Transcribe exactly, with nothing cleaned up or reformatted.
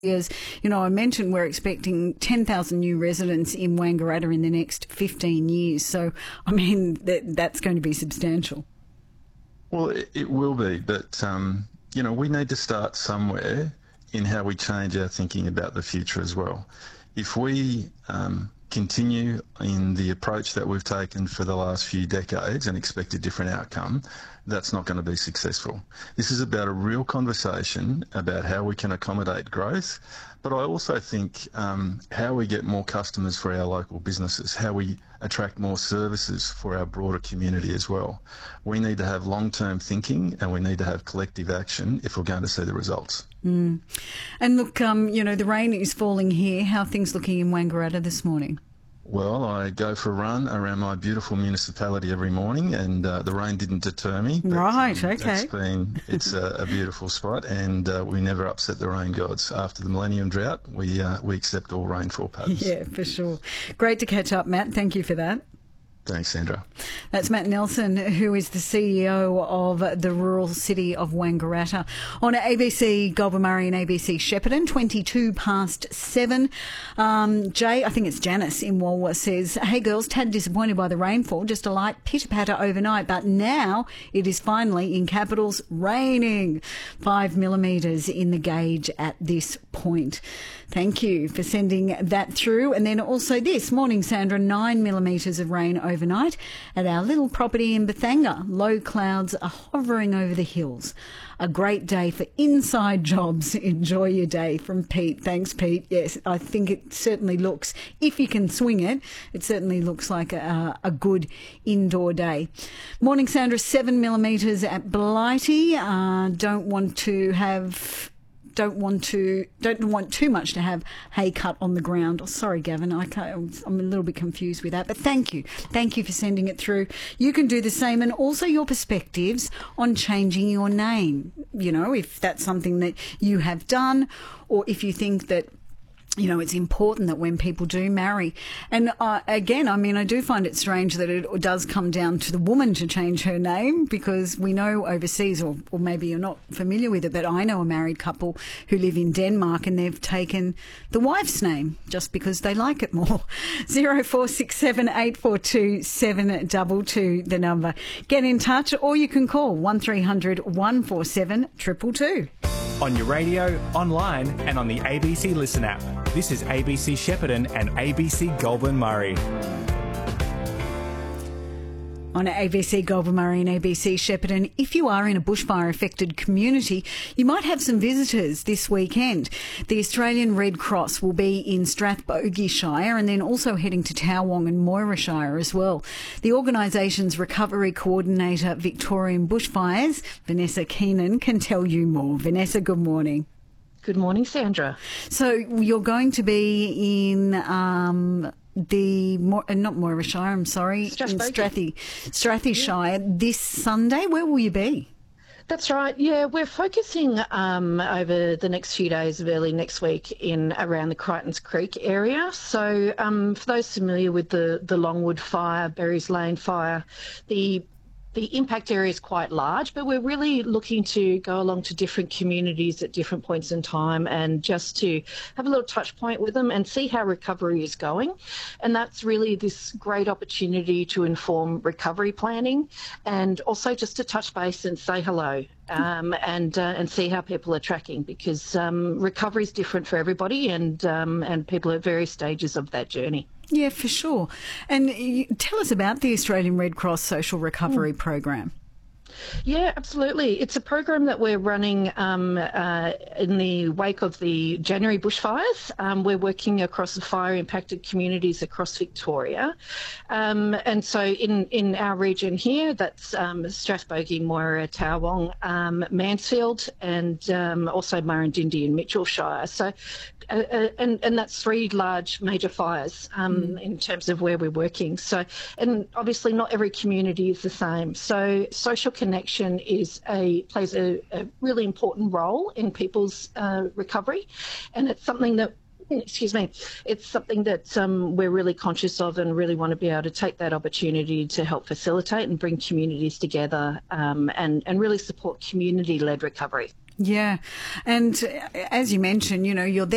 As you know, I mentioned we're expecting ten thousand new residents in Wangaratta in the next fifteen years. So, I mean, that, that's going to be substantial. Well, it, it will be, but, um, you know, we need to start somewhere in how we change our thinking about the future as well. If we um, continue in the approach that we've taken for the last few decades and expect a different outcome, that's not going to be successful. This is about a real conversation about how we can accommodate growth, but I also think um, how we get more customers for our local businesses, how we attract more services for our broader community as well. We need to have long-term thinking and we need to have collective action if we're going to see the results. Mm. And look, um, you know, the rain is falling here. How are things looking in Wangaratta this morning? Well, I go for a run around my beautiful municipality every morning, and uh, the rain didn't deter me. But, right, um, okay. It's been it's a, a beautiful spot, and uh, we never upset the rain gods. After the Millennium Drought, we uh, we accept all rainfall patterns. Yeah, for sure. Great to catch up, Matt. Thank you for that. Thanks, Sandra. That's Matt Nelson, who is the C E O of the rural city of Wangaratta. On A B C Goulburn Murray and A B C Shepparton, twenty-two past seven. Um, Jay, I think it's Janice in Walwa, says, hey girls, tad disappointed by the rainfall, just a light pitter-patter overnight, but now it is finally, in capitals, raining. Five millimetres in the gauge at this point. Thank you for sending that through. And then also this morning, Sandra, nine millimetres of rain overnight at our little property in Bethanga. Low clouds are hovering over the hills. A great day for inside jobs. Enjoy your day, from Pete. Thanks, Pete. Yes, I think it certainly looks, if you can swing it, it certainly looks like a, a good indoor day. Morning, Sandra, seven millimetres at Blighty. Uh, don't want to have... Don't want to, don't want too much to have hay cut on the ground. Oh, sorry, Gavin, I can't, I'm a little bit confused with that. But thank you. Thank you for sending it through. You can do the same, and also your perspectives on changing your name. You know, if that's something that you have done, or if you think that, you know, it's important that when people do marry. And uh, again, I mean, I do find it strange that it does come down to the woman to change her name, because we know overseas, or, or maybe you're not familiar with it, but I know a married couple who live in Denmark and they've taken the wife's name just because they like it more. zero four six seven eight four two seven two two, the number. Get in touch, or you can call one three hundred one four seven two two two. On your radio, online and on the A B C Listen app. This is A B C Shepparton and A B C Goulburn Murray. On A B C Goulburn Murray and A B C Shepparton, if you are in a bushfire-affected community, you might have some visitors this weekend. The Australian Red Cross will be in Strathbogie Shire and then also heading to Towong and Moira Shire as well. The organisation's recovery coordinator, Victorian Bushfires, Vanessa Keenan, can tell you more. Vanessa, good morning. Good morning, Sandra. So you're going to be in... Um, the uh, not Moira Shire, I'm sorry, in Strathie, Strathie Shire this Sunday. Where will you be? That's right. Yeah, we're focusing um, over the next few days of early next week in around the Crichtons Creek area. So um, for those familiar with the, the Longwood fire, Berries Lane fire, the The impact area is quite large, but we're really looking to go along to different communities at different points in time and just to have a little touch point with them and see how recovery is going. And that's really this great opportunity to inform recovery planning and also just to touch base and say hello um, and uh, and see how people are tracking, because um, recovery is different for everybody, and um, and people are at various stages of that journey. Yeah, for sure. And you, tell us about the Australian Red Cross Social Recovery mm. Program. Yeah, absolutely. It's a program that we're running um, uh, in the wake of the January bushfires. Um, we're working across the fire-impacted communities across Victoria. Um, and so in, in our region here, that's um, Strathbogie, Moira, Towong, um, Mansfield, and um, also Murrindindi and Mitchell Shire. So, uh, uh, and, and that's three large major fires um, mm. in terms of where we're working. So, and obviously not every community is the same. So social connection is a plays a, a really important role in people's uh, recovery, and it's something that excuse me it's something that um, we're really conscious of and really want to be able to take that opportunity to help facilitate and bring communities together um, and and really support community-led recovery. Yeah, and as you mentioned, you know, you're there